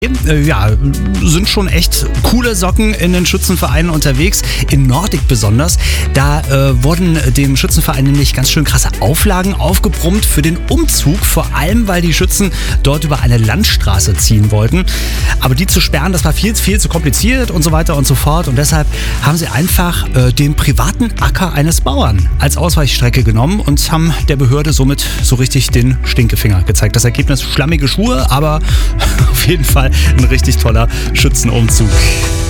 Ja, sind schon echt coole Socken in den Schützenvereinen unterwegs, in Nordic besonders. Da wurden dem Schützenverein nämlich ganz schön krasse Auflagen aufgebrummt für den Umzug, vor allem weil die Schützen dort über eine Landstraße ziehen wollten. Aber die zu sperren, das war viel zu kompliziert und so weiter und so fort. Und deshalb haben sie einfach den privaten Acker eines Bauern als Ausweichstrecke genommen und haben der Behörde somit so richtig den Stinkefinger gezeigt. Das Ergebnis: schlammige Schuhe, aber auf jeden Fall ein richtig toller Schützenumzug.